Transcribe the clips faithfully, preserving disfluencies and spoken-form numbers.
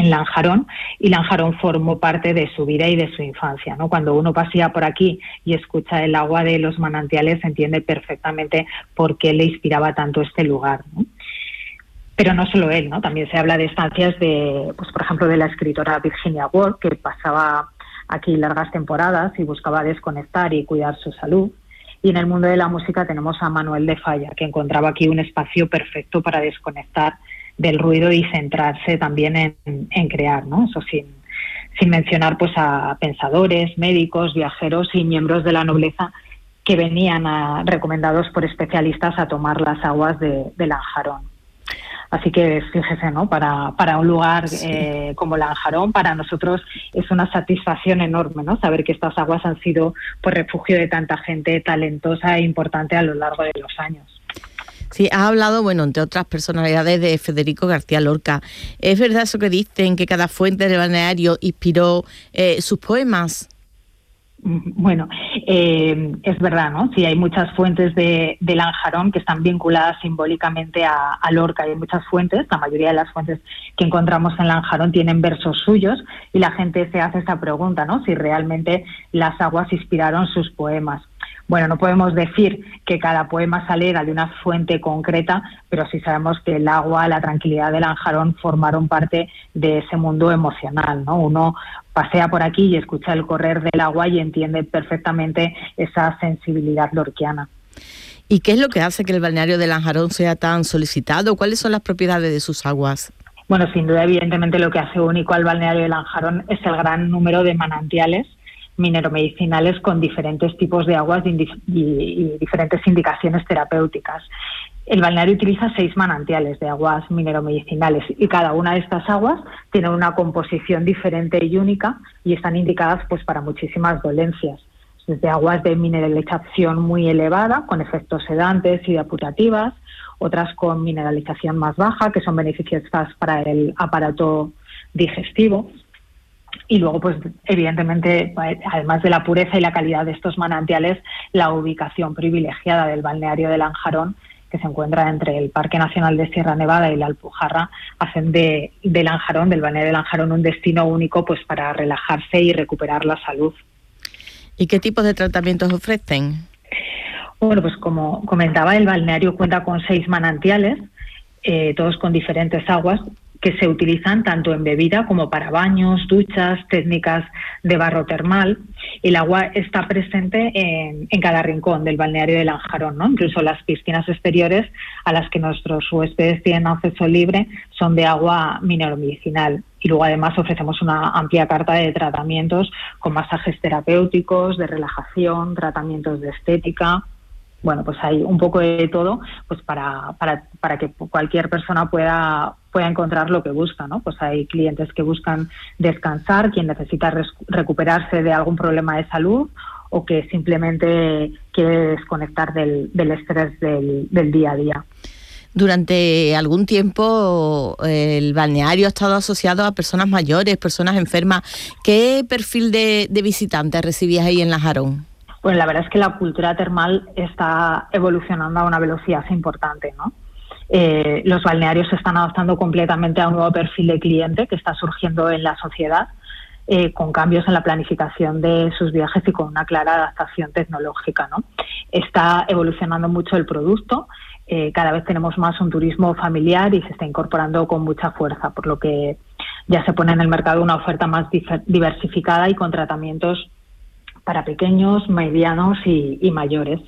en Lanjarón, y Lanjarón formó parte de su vida y de su infancia, ¿no? Cuando uno pasea por aquí y escucha el agua de los manantiales, entiende perfectamente por qué le inspiraba tanto este lugar, ¿no? Pero no solo él, ¿no? También se habla de estancias de, pues por ejemplo, de la escritora Virginia Woolf, que pasaba aquí largas temporadas y buscaba desconectar y cuidar su salud. Y en el mundo de la música tenemos a Manuel de Falla, que encontraba aquí un espacio perfecto para desconectar del ruido y centrarse también en, en crear, ¿no? Eso sin, sin mencionar pues a pensadores, médicos, viajeros y miembros de la nobleza que venían a, recomendados por especialistas a tomar las aguas de, de Lanjarón. Así que fíjese, ¿no? Para, para un lugar sí. eh, como Lanjarón, para nosotros es una satisfacción enorme, ¿no? Saber que estas aguas han sido pues, refugio de tanta gente talentosa e importante a lo largo de los años. Sí, has hablado, bueno, entre otras personalidades, de Federico García Lorca. ¿Es verdad eso que dicen, que cada fuente del balneario inspiró eh, sus poemas? Bueno, eh, es verdad, ¿no? Sí, hay muchas fuentes de, de Lanjarón que están vinculadas simbólicamente a, a Lorca. Hay muchas fuentes, la mayoría de las fuentes que encontramos en Lanjarón tienen versos suyos y la gente se hace esa pregunta, ¿no? Si realmente las aguas inspiraron sus poemas. Bueno, no podemos decir que cada poema saliera de una fuente concreta, pero sí sabemos que el agua, la tranquilidad de Lanjarón formaron parte de ese mundo emocional, ¿no? Uno pasea por aquí y escucha el correr del agua y entiende perfectamente esa sensibilidad lorquiana. ¿Y qué es lo que hace que el balneario de Lanjarón sea tan solicitado? ¿Cuáles son las propiedades de sus aguas? Bueno, sin duda, evidentemente, lo que hace único al balneario de Lanjarón es el gran número de manantiales mineromedicinales con diferentes tipos de aguas y, y diferentes indicaciones terapéuticas. El balneario utiliza seis manantiales de aguas mineromedicinales y cada una de estas aguas tiene una composición diferente y única y están indicadas pues para muchísimas dolencias, desde aguas de mineralización muy elevada con efectos sedantes y depurativas, otras con mineralización más baja que son beneficiosas para el aparato digestivo. Y luego, pues evidentemente, además de la pureza y la calidad de estos manantiales, la ubicación privilegiada del balneario de Lanjarón, que se encuentra entre el Parque Nacional de Sierra Nevada y la Alpujarra, hacen de, de Lanjarón, del balneario de Lanjarón, un destino único pues para relajarse y recuperar la salud. ¿Y qué tipos de tratamientos ofrecen? Bueno, pues como comentaba, el balneario cuenta con seis manantiales, eh, todos con diferentes aguas, que se utilizan tanto en bebida como para baños, duchas, técnicas de barro termal. El agua está presente en, en cada rincón del balneario de Lanjarón, ¿no? Incluso las piscinas exteriores a las que nuestros huéspedes tienen acceso libre son de agua mineromedicinal. Y luego además ofrecemos una amplia carta de tratamientos con masajes terapéuticos, de relajación, tratamientos de estética. Bueno, pues hay un poco de todo, pues para, para, para que cualquier persona pueda, pueda encontrar lo que busca, ¿no? Pues hay clientes que buscan descansar, quien necesita res, recuperarse de algún problema de salud o que simplemente quiere desconectar del, del estrés del, del día a día. Durante algún tiempo el balneario ha estado asociado a personas mayores, personas enfermas. ¿Qué perfil de, de visitantes recibías ahí en Lanjarón? Pues la verdad es que la cultura termal está evolucionando a una velocidad importante, ¿no? Eh, los balnearios se están adaptando completamente a un nuevo perfil de cliente que está surgiendo en la sociedad, eh, con cambios en la planificación de sus viajes y con una clara adaptación tecnológica, ¿no? Está evolucionando mucho el producto, eh, cada vez tenemos más un turismo familiar y se está incorporando con mucha fuerza, por lo que ya se pone en el mercado una oferta más diversificada y con tratamientos para pequeños, medianos y, y mayores.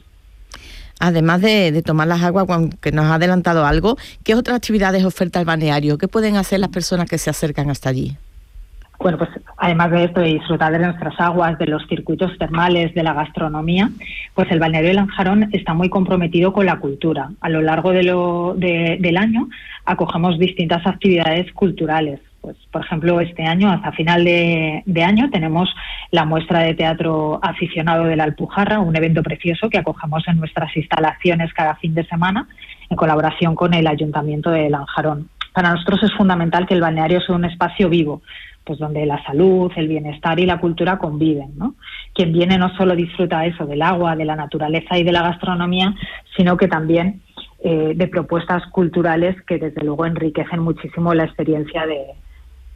Además de, de tomar las aguas, que nos ha adelantado algo, ¿qué otras actividades oferta el balneario? ¿Qué pueden hacer las personas que se acercan hasta allí? Bueno, pues además de esto, de disfrutar de nuestras aguas, de los circuitos termales, de la gastronomía, pues el balneario de Lanjarón está muy comprometido con la cultura. A lo largo de lo, de, del año acogemos distintas actividades culturales. Pues, por ejemplo, este año, hasta final de, de año, tenemos la muestra de teatro aficionado de la Alpujarra, un evento precioso que acogemos en nuestras instalaciones cada fin de semana, en colaboración con el Ayuntamiento de Lanjarón. Para nosotros es fundamental que el balneario sea un espacio vivo, pues donde la salud, el bienestar y la cultura conviven, ¿no? Quien viene no solo disfruta eso del agua, de la naturaleza y de la gastronomía, sino que también eh, de propuestas culturales que desde luego enriquecen muchísimo la experiencia de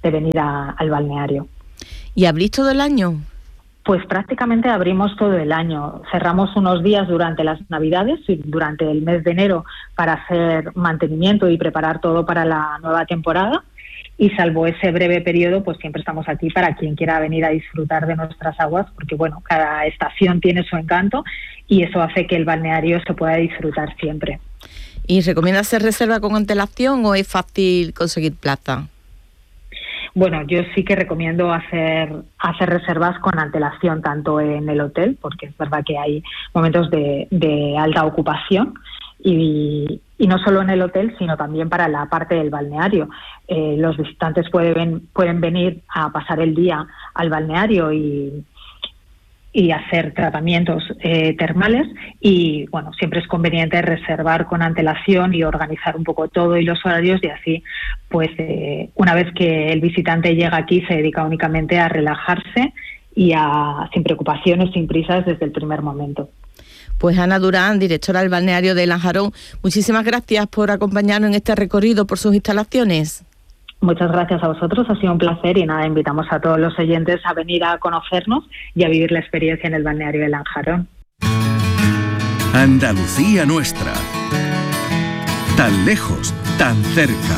de venir a, al balneario. ¿Y abrís todo el año? Pues prácticamente abrimos todo el año. Cerramos unos días durante las Navidades y durante el mes de enero para hacer mantenimiento y preparar todo para la nueva temporada. Y salvo ese breve periodo, pues siempre estamos aquí para quien quiera venir a disfrutar de nuestras aguas, porque bueno, cada estación tiene su encanto y eso hace que el balneario se pueda disfrutar siempre. ¿Y recomienda hacer reserva con antelación o es fácil conseguir plaza? Bueno, yo sí que recomiendo hacer hacer reservas con antelación, tanto en el hotel, porque es verdad que hay momentos de, de alta ocupación, y, y no solo en el hotel, sino también para la parte del balneario. Eh, los visitantes pueden, pueden venir a pasar el día al balneario y, y hacer tratamientos eh, termales, y bueno, siempre es conveniente reservar con antelación y organizar un poco todo y los horarios, y así pues eh, una vez que el visitante llega aquí se dedica únicamente a relajarse y a sin preocupaciones, sin prisas desde el primer momento. Pues Ana Durán, directora del balneario de Lanjarón, muchísimas gracias por acompañarnos en este recorrido por sus instalaciones. Muchas gracias a vosotros, ha sido un placer, y nada, invitamos a todos los oyentes a venir a conocernos y a vivir la experiencia en el balneario de Lanjarón. Andalucía nuestra, tan lejos, tan cerca.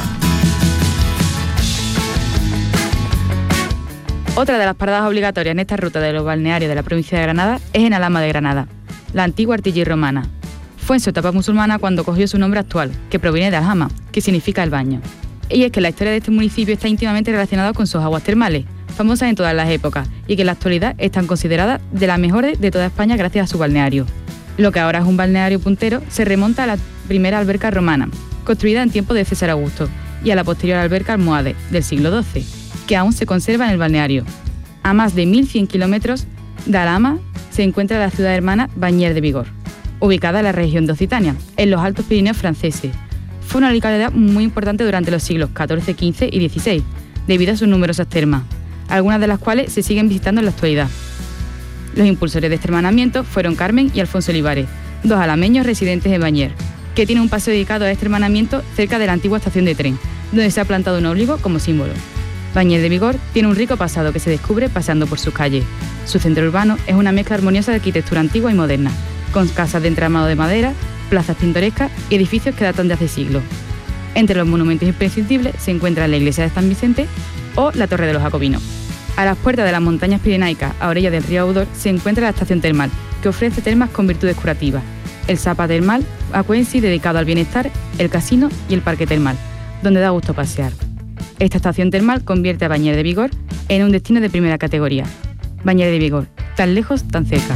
Otra de las paradas obligatorias en esta ruta de los balnearios de la provincia de Granada es en Alhama de Granada, la antigua Artillí romana. Fue en su etapa musulmana cuando cogió su nombre actual, que proviene de Alhama, que significa el baño. Y es que la historia de este municipio está íntimamente relacionada con sus aguas termales, famosas en todas las épocas, y que en la actualidad están consideradas de las mejores de toda España gracias a su balneario. Lo que ahora es un balneario puntero se remonta a la primera alberca romana, construida en tiempos de César Augusto, y a la posterior alberca almohade del siglo doce, que aún se conserva en el balneario. A más de mil cien kilómetros de Alhama se encuentra la ciudad hermana Bañères de Bigorre, ubicada en la región de Occitania, en los Altos Pirineos franceses. Fue una localidad muy importante durante los siglos catorce, quince y dieciséis, debido a sus numerosas termas, algunas de las cuales se siguen visitando en la actualidad. Los impulsores de este hermanamiento fueron Carmen y Alfonso Olivares, dos alameños residentes en Bañères, que tienen un paseo dedicado a este hermanamiento cerca de la antigua estación de tren, donde se ha plantado un óbligo como símbolo. Bañères de Bigorre tiene un rico pasado que se descubre paseando por sus calles. Su centro urbano es una mezcla armoniosa de arquitectura antigua y moderna, con casas de entramado de madera, plazas pintorescas y edificios que datan de hace siglos. Entre los monumentos imprescindibles se encuentra la iglesia de San Vicente o la Torre de los Jacobinos. A las puertas de las montañas pirenaicas, a orillas del río Audor, se encuentra la estación termal, que ofrece termas con virtudes curativas, el Sapa Termal Aquensi, dedicado al bienestar, el casino y el parque termal, donde da gusto pasear. Esta estación termal convierte a Bañères de Bigorre en un destino de primera categoría. Bañères de Bigorre, tan lejos, tan cerca.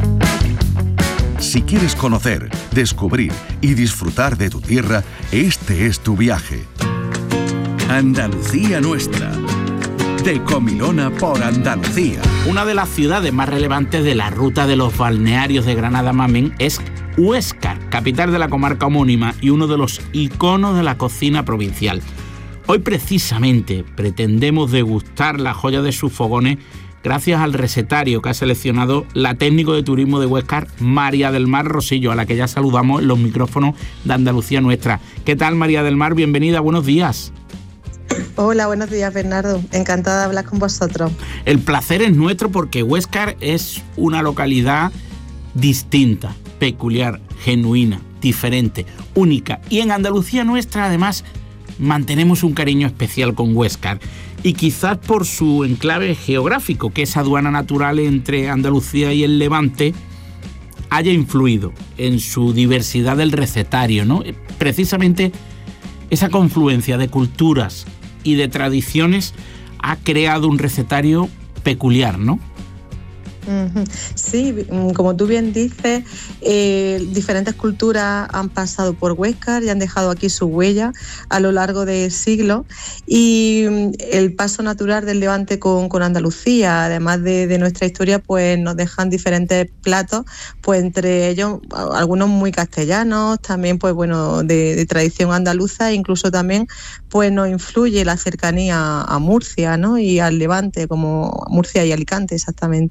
Si quieres conocer, descubrir y disfrutar de tu tierra, este es tu viaje. Andalucía nuestra. De Comilona por Andalucía. Una de las ciudades más relevantes de la ruta de los balnearios de Granada-Mamen es Huéscar, capital de la comarca homónima y uno de los iconos de la cocina provincial. Hoy precisamente pretendemos degustar la joya de sus fogones gracias al recetario que ha seleccionado la técnico de turismo de Huéscar, María del Mar Rosillo, a la que ya saludamos en los micrófonos de Andalucía Nuestra. ¿Qué tal, María del Mar? Bienvenida, buenos días. Hola, buenos días, Bernardo. Encantada de hablar con vosotros. El placer es nuestro porque Huéscar es una localidad distinta, peculiar, genuina, diferente, única. Y en Andalucía Nuestra, además, mantenemos un cariño especial con Huéscar. Y quizás por su enclave geográfico, que es aduana natural entre Andalucía y el Levante, haya influido en su diversidad del recetario, ¿no? Precisamente esa confluencia de culturas y de tradiciones ha creado un recetario peculiar, ¿no? Sí, como tú bien dices, eh, diferentes culturas han pasado por Huéscar y han dejado aquí su huella a lo largo de siglos, y el paso natural del Levante con, con Andalucía, además de, de nuestra historia, pues nos dejan diferentes platos, pues entre ellos algunos muy castellanos, también pues bueno de, de tradición andaluza, e incluso también pues nos influye la cercanía a Murcia, ¿no? Y al Levante, como Murcia y Alicante exactamente.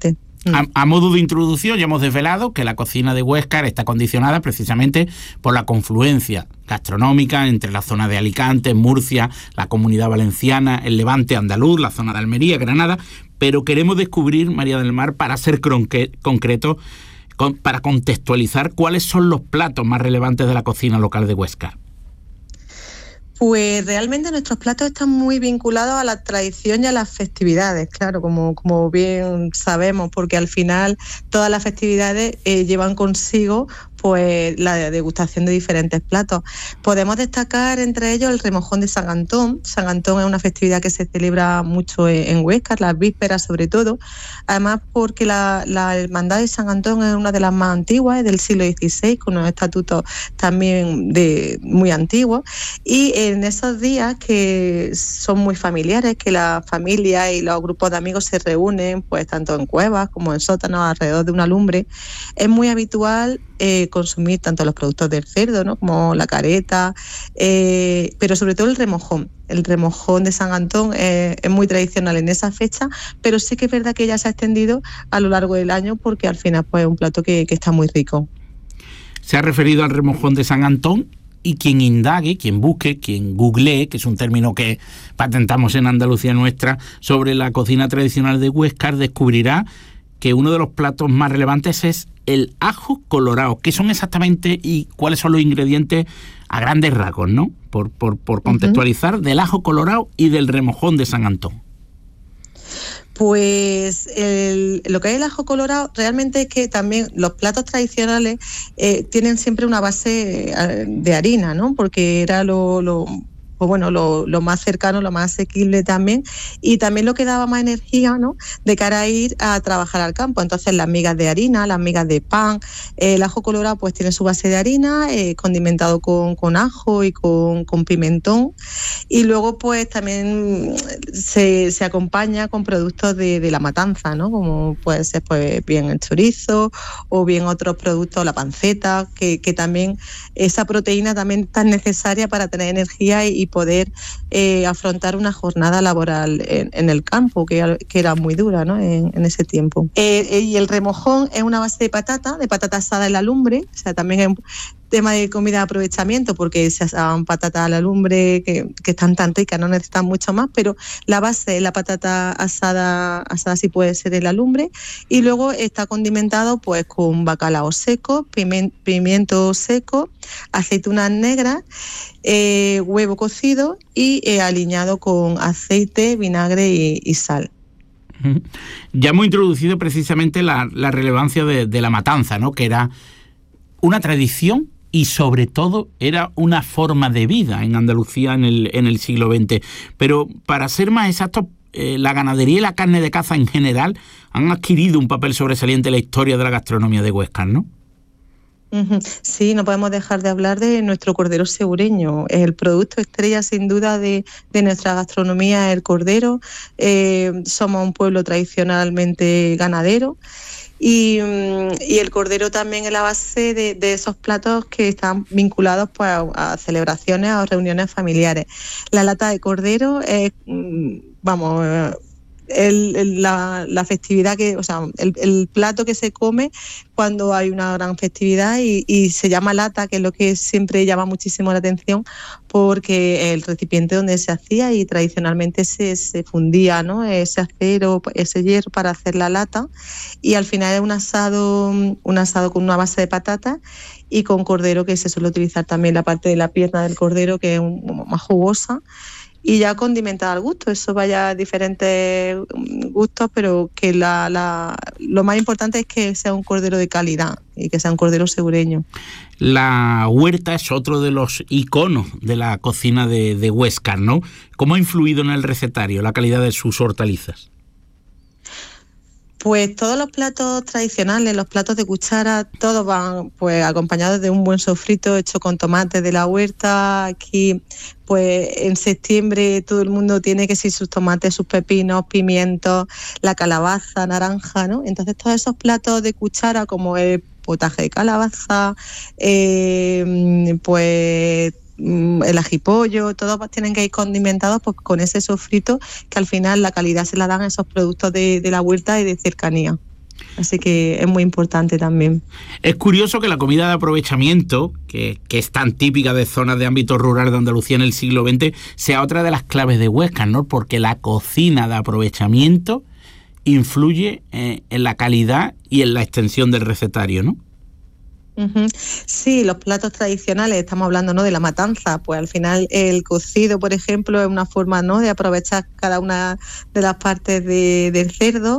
A, a modo de introducción, ya hemos desvelado que la cocina de Huéscar está condicionada precisamente por la confluencia gastronómica entre la zona de Alicante, Murcia, la Comunidad Valenciana, el Levante andaluz, la zona de Almería, Granada, pero queremos descubrir, María del Mar, para ser cronque, concreto, con, para contextualizar cuáles son los platos más relevantes de la cocina local de Huéscar. Pues realmente nuestros platos están muy vinculados a la tradición y a las festividades, claro, como, como bien sabemos, porque al final todas las festividades eh, llevan consigo pues la degustación de diferentes platos. Podemos destacar entre ellos el remojón de San Antón. San Antón es una festividad que se celebra mucho en Huéscar, las vísperas sobre todo, además porque la, la Hermandad de San Antón es una de las más antiguas, es del siglo dieciséis, con unos estatutos también de muy antiguos, y en esos días que son muy familiares, que la familia y los grupos de amigos se reúnen, pues tanto en cuevas como en sótanos alrededor de una lumbre, es muy habitual eh, consumir tanto los productos del cerdo, ¿no?, como la careta, eh, pero sobre todo el remojón. El remojón de San Antón eh, es muy tradicional en esa fecha, pero sí que es verdad que ya se ha extendido a lo largo del año porque al final pues, es un plato que, que está muy rico. Se ha referido al remojón de San Antón, y quien indague, quien busque, quien googlee, que es un término que patentamos en Andalucía Nuestra, sobre la cocina tradicional de Huéscar, descubrirá que uno de los platos más relevantes es el ajo colorado. ¿Qué son exactamente y cuáles son los ingredientes a grandes rasgos, ¿no? Por, por, por contextualizar, uh-huh. del ajo colorado y del remojón de San Antón. Pues el, lo que es el ajo colorado, realmente es que también los platos tradicionales eh, tienen siempre una base de harina, ¿no? Porque era lo... lo pues bueno, lo, lo más cercano, lo más asequible también, y también lo que daba más energía, ¿no?, de cara a ir a trabajar al campo. Entonces las migas de harina, las migas de pan, eh, el ajo colorado pues tiene su base de harina, eh, condimentado con, con ajo y con, con pimentón, y luego pues también se, se acompaña con productos de, de la matanza, ¿no?, como puede ser pues bien el chorizo o bien otros productos, la panceta, que, que también esa proteína también tan necesaria para tener energía y poder eh, afrontar una jornada laboral en, en el campo, que, que era muy dura, ¿no?, en, en ese tiempo. Eh, y el remojón es una base de patata, de patata asada en la lumbre, o sea, también es un tema de comida de aprovechamiento, porque se asaban patatas a la lumbre que, que están tan ricas, no necesitan mucho más, pero la base es la patata asada, asada sí puede ser en la lumbre, y luego está condimentado pues con bacalao seco, pimiento, pimiento seco, aceitunas negras, eh, huevo cocido y eh, aliñado con aceite, vinagre y, y sal. Ya hemos introducido precisamente la, la relevancia de, de la matanza, ¿no?, que era una tradición y sobre todo era una forma de vida en Andalucía en el, en el siglo veinte. Pero para ser más exactos, eh, la ganadería y la carne de caza en general han adquirido un papel sobresaliente en la historia de la gastronomía de Huéscar, ¿no? Sí, no podemos dejar de hablar de nuestro cordero segureño. El producto estrella sin duda de, de nuestra gastronomía es el cordero. Eh, somos un pueblo tradicionalmente ganadero. Y, y el cordero también es la base de, de esos platos que están vinculados pues, a, a celebraciones o reuniones familiares. La lata de cordero es, vamos, el, el, la, la festividad que, o sea, el, el plato que se come cuando hay una gran festividad y, y se llama lata, que es lo que siempre llama muchísimo la atención, porque el recipiente donde se hacía y tradicionalmente se, se fundía, ¿no?, ese acero, ese hierro para hacer la lata, y al final es un asado, un asado con una base de patata y con cordero, que se suele utilizar también la parte de la pierna del cordero, que es un, más jugosa, y ya condimentada al gusto. Eso vaya a diferentes gustos, pero que la, la, lo más importante es que sea un cordero de calidad y que sea un cordero segureño. La huerta es otro de los iconos de la cocina de, de Huéscar, ¿no? ¿Cómo ha influido en el recetario la calidad de sus hortalizas? Pues todos los platos tradicionales, los platos de cuchara, todos van pues acompañados de un buen sofrito hecho con tomates de la huerta. Aquí pues en septiembre todo el mundo tiene que ser sus tomates, sus pepinos, pimientos, la calabaza, naranja, ¿no? Entonces todos esos platos de cuchara, como el potaje de calabaza, eh, pues el ajipollo, todos tienen que ir condimentados pues, con ese sofrito, que al final la calidad se la dan esos productos de, de la huerta y de cercanía. Así que es muy importante también. Es curioso que la comida de aprovechamiento, que, que es tan típica de zonas de ámbito rural de Andalucía en el siglo veinte, sea otra de las claves de Huéscar, ¿no? Porque la cocina de aprovechamiento influye eh, en la calidad y en la extensión del recetario, ¿no? Uh-huh. Sí, los platos tradicionales, estamos hablando, ¿no?, de la matanza, pues al final el cocido, por ejemplo, es una forma, ¿no?, de aprovechar cada una de las partes de, del cerdo.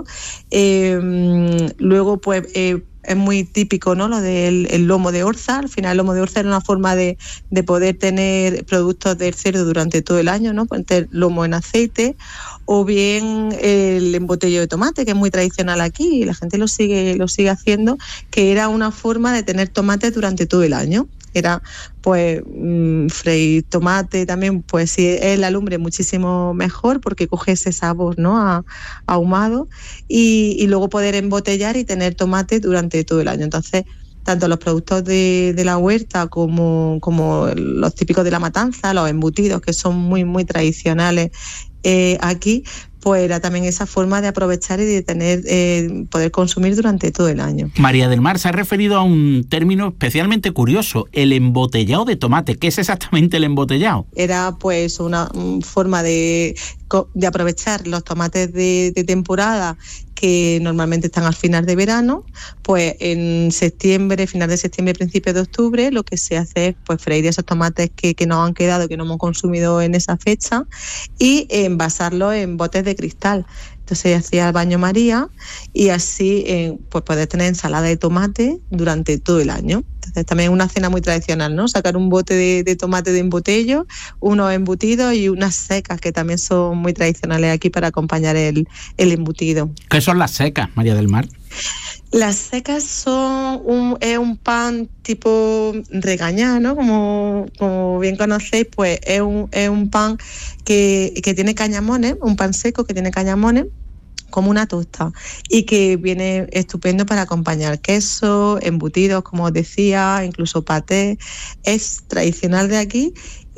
Eh, luego, pues eh, es muy típico, ¿no?, lo del el lomo de orza. Al final el lomo de orza es una forma de, de poder tener productos del cerdo durante todo el año, ¿no?, poner lomo en aceite. O bien el embotello de tomate, que es muy tradicional aquí y la gente lo sigue lo sigue haciendo, que era una forma de tener tomate durante todo el año. Era pues mmm, freír tomate también, pues si es la lumbre muchísimo mejor porque coge ese sabor, ¿no?, a, ahumado, y, y luego poder embotellar y tener tomate durante todo el año. Entonces, tanto los productos de, de la huerta como, como los típicos de la matanza, los embutidos, que son muy, muy tradicionales eh, aquí, pues era también esa forma de aprovechar y de tener eh, poder consumir durante todo el año. María del Mar se ha referido a un término especialmente curioso, el embotellado de tomate. ¿Qué es exactamente el embotellado? Era pues una um, forma de, de aprovechar los tomates de, de temporada que normalmente están al final de verano, pues en septiembre, final de septiembre, principios de octubre, lo que se hace es pues freír esos tomates que, que nos han quedado, que no hemos consumido en esa fecha, y envasarlos en botes de cristal. Entonces hacía el baño María y así eh, pues poder tener ensalada de tomate durante todo el año. Entonces también es una cena muy tradicional, ¿no? Sacar un bote de, de tomate de embotello, unos embutidos y unas secas que también son muy tradicionales aquí para acompañar el, el embutido. ¿Qué son las secas, María del Mar? Las secas son un, es un pan tipo regañá, ¿no? Como, como bien conocéis, pues es un, es un pan que, que tiene cañamones, un pan seco que tiene cañamones, como una tosta, y que viene estupendo para acompañar queso, embutidos, como os decía, incluso paté. Es tradicional de aquí.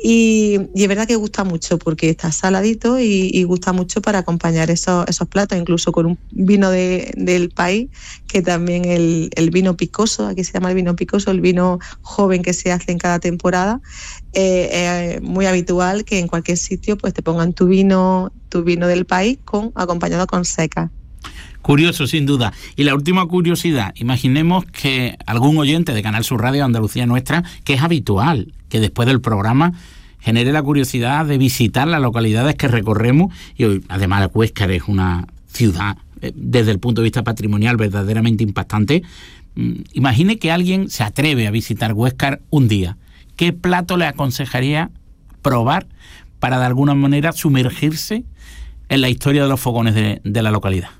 Y, y es verdad que gusta mucho porque está saladito y, y gusta mucho para acompañar esos, esos platos, incluso con un vino de, del país, que también el, el vino picoso, aquí se llama el vino picoso, el vino joven que se hace en cada temporada. Eh, es muy habitual que en cualquier sitio pues te pongan tu vino, tu vino del país con acompañado con secas. Curioso, sin duda. Y la última curiosidad, imaginemos que algún oyente de Canal Sur Radio Andalucía Nuestra, que es habitual que después del programa genere la curiosidad de visitar las localidades que recorremos, y hoy además Huéscar es una ciudad eh, desde el punto de vista patrimonial verdaderamente impactante. Mm, imagine que alguien se atreve a visitar Huéscar un día. ¿Qué plato le aconsejaría probar para de alguna manera sumergirse en la historia de los fogones de, de la localidad?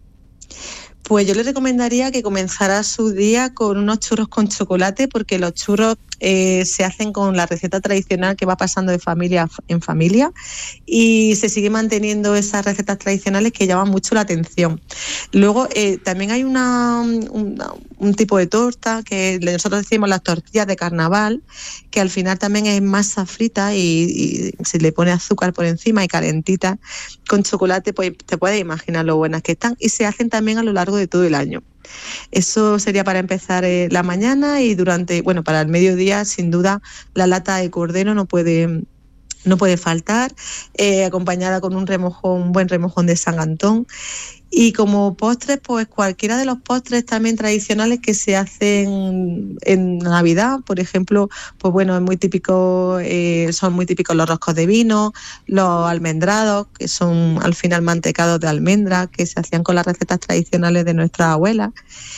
Pues yo le recomendaría que comenzara su día con unos churros con chocolate, porque los churros eh, se hacen con la receta tradicional que va pasando de familia en familia y se sigue manteniendo esas recetas tradicionales que llaman mucho la atención. Luego eh, también hay una, una, un tipo de torta que nosotros decimos las tortillas de carnaval, que al final también es masa frita y, y se le pone azúcar por encima y calentita con chocolate, pues te puedes imaginar lo buenas que están, y se hacen también a lo largo de todo el año. Eso sería para empezar eh, la mañana, y durante, bueno, para el mediodía, sin duda, la lata de cordero no puede, no puede faltar, eh, acompañada con un remojón, un buen remojón de San Antón. Y como postres, pues cualquiera de los postres también tradicionales que se hacen en Navidad, por ejemplo, pues bueno, es muy típico, eh, son muy típicos los roscos de vino, los almendrados, que son al final mantecados de almendra, que se hacían con las recetas tradicionales de nuestras abuelas.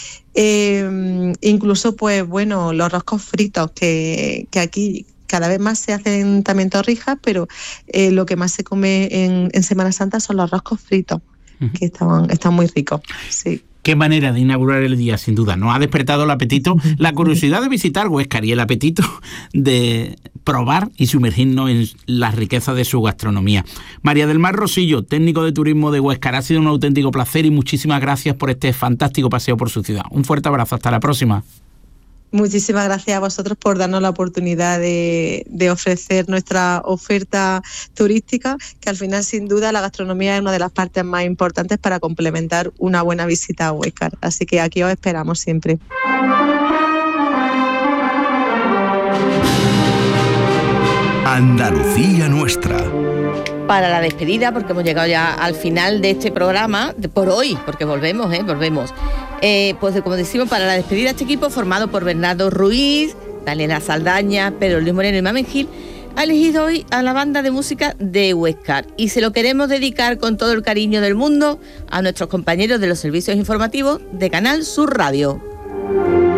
Eh, incluso, pues bueno, los roscos fritos, que, que aquí cada vez más se hacen también torrijas, pero eh, lo que más se come en, en Semana Santa son los roscos fritos, que estaban, están muy ricos, sí. Qué manera de inaugurar el día, sin duda. Nos ha despertado el apetito, la curiosidad de visitar Huéscar y el apetito de probar y sumergirnos en las riquezas de su gastronomía. María del Mar Rosillo, técnico de turismo de Huéscar, ha sido un auténtico placer y muchísimas gracias por este fantástico paseo por su ciudad. Un fuerte abrazo, hasta la próxima. Muchísimas gracias a vosotros por darnos la oportunidad de, de ofrecer nuestra oferta turística, que al final sin duda la gastronomía es una de las partes más importantes para complementar una buena visita a Huéscar. Así que aquí os esperamos siempre. Andalucía nuestra. Para la despedida, porque hemos llegado ya al final de este programa, de, por hoy, porque volvemos, ¿eh? Volvemos. Eh, pues como decimos, para la despedida, este equipo formado por Bernardo Ruiz, Daniela Saldaña, Pedro Luis Moreno y Mamen Gil, ha elegido hoy a la banda de música de Huéscar y se lo queremos dedicar con todo el cariño del mundo a nuestros compañeros de los servicios informativos de Canal Sur Radio.